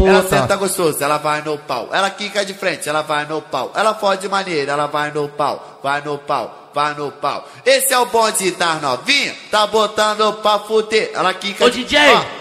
Ela senta gostoso, ela vai no pau. Ela quica de frente, ela vai no pau. Ela fode de maneira, ela vai no pau. Vai no pau, vai no pau. Esse é o bonde das novinha, tá botando pra fuder. Ela quica Ô, de... DJ! Ó.